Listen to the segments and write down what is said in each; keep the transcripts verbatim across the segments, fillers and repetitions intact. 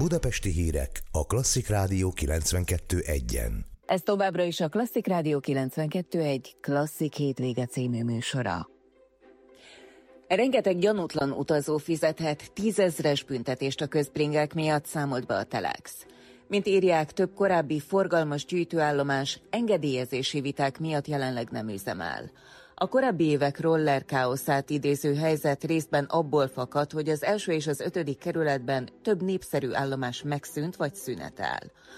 Budapesti hírek a Klasszik Rádió kilencvenkettő egyen. Ez továbbra is a Klasszik Rádió kilencvenkettő egy Klasszik hétvége című műsora. Rengeteg gyanútlan utazó fizethet tízezres büntetést a közbringák miatt, számolt be a Telex. Mint írják, több korábbi forgalmas gyűjtőállomás engedélyezési viták miatt jelenleg nem üzemel. A korábbi évek roller káoszát idéző helyzet részben abból fakad, hogy az első és az ötödik kerületben több népszerű állomás megszűnt vagy szünetel.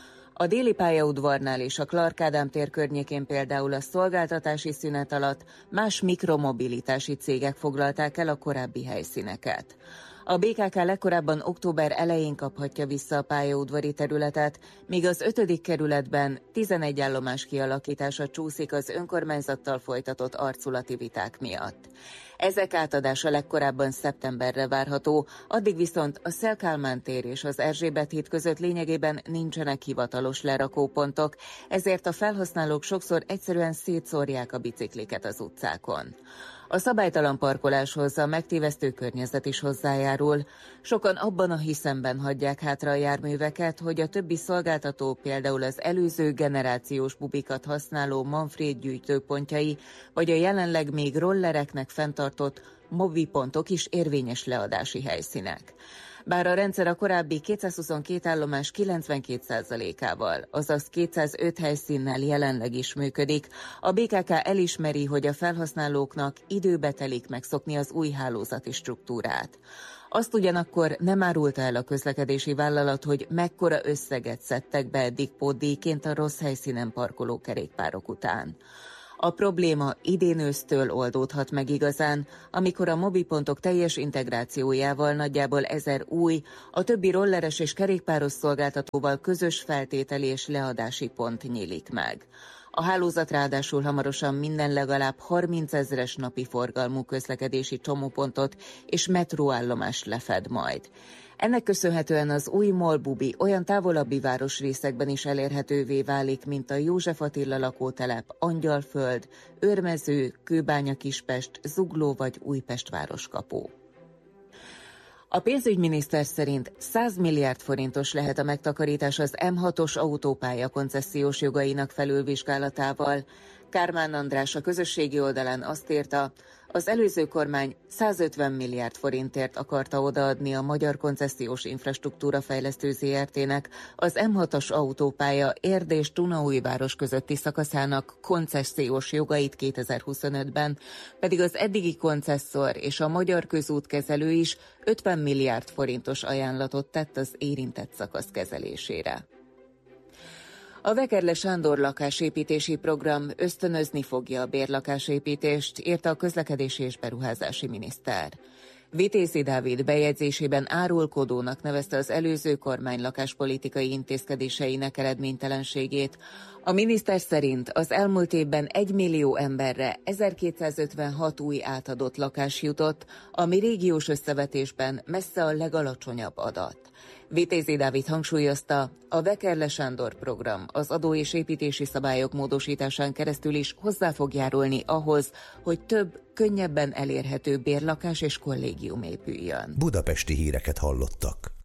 A déli pályaudvarnál és a Clark Ádám tér környékén például a szolgáltatási szünet alatt más mikromobilitási cégek foglalták el a korábbi helyszíneket. A bé ká ká legkorábban október elején kaphatja vissza a pályaudvari területet, míg az ötödik kerületben tizenegy állomás kialakítása csúszik az önkormányzattal folytatott arculati viták miatt. Ezek átadása legkorábban szeptemberre várható, addig viszont a Széll-Kálmán tér és az Erzsébet híd között lényegében nincsenek hivatalos lerakópontok, ezért a felhasználók sokszor egyszerűen szétszórják a bicikliket az utcákon. A szabálytalan parkoláshoz a megtévesztő környezet is hozzájárul. Sokan abban a hiszemben hagyják hátra a járműveket, hogy a többi szolgáltató, például az előző generációs bubikat használó Manfréd gyűjtőpontjai, vagy a jelenleg még rollereknek fenntartott mobipontok is érvényes leadási helyszínek. Bár a rendszer a korábbi kétszázhuszonkettő állomás kilencvenkét százalékával, azaz kétszázöt helyszínnel jelenleg is működik, a bé ká ká elismeri, hogy a felhasználóknak időbe telik megszokni az új hálózati struktúrát. Azt ugyanakkor nem árulta el a közlekedési vállalat, hogy mekkora összeget szedtek be eddig pótdíjként a rossz helyszínen parkoló kerékpárok után. A probléma idén ősztől oldódhat meg igazán, amikor a mobipontok teljes integrációjával nagyjából ezer új, a többi rolleres és kerékpáros szolgáltatóval közös feltételi és leadási pont nyílik meg. A hálózat ráadásul hamarosan minden legalább harmincezres napi forgalmú közlekedési csomópontot és metróállomást lefed majd. Ennek köszönhetően az új MOL-bubi olyan távolabbi városrészekben is elérhetővé válik, mint a József Attila lakótelep, Angyalföld, Őrmező, Kőbánya-Kispest, Zugló vagy Újpest városkapu. A pénzügyminiszter szerint száz milliárd forintos lehet a megtakarítás az em hatos autópálya koncesziós jogainak felülvizsgálatával. Kármán András a közösségi oldalán azt írta, az előző kormány százötven milliárd forintért akarta odaadni a Magyar Koncesziós Infrastruktúra Fejlesztő zé er té-nek az em hatos autópálya Érd és Dunaújváros közötti szakaszának koncesziós jogait kétezer-huszonötben, pedig az eddigi koncesszor és a Magyar Közútkezelő is ötven milliárd forintos ajánlatot tett az érintett szakasz kezelésére. A Vekerle Sándor lakásépítési program ösztönözni fogja a bérlakásépítést, írta a közlekedési és beruházási miniszter. Vitézi Dávid bejegyzésében árulkodónak nevezte az előző kormány lakáspolitikai intézkedéseinek eredménytelenségét. A miniszter szerint az elmúlt évben egy millió emberre ezerkétszázötvenhat új átadott lakás jutott, ami régiós összevetésben messze a legalacsonyabb adat. Vitézi Dávid hangsúlyozta, a Vekerle Sándor program az adó és építési szabályok módosításán keresztül is hozzá fog járulni ahhoz, hogy több, könnyebben elérhető bérlakás és kollégium épüljön. Budapesti híreket hallottak.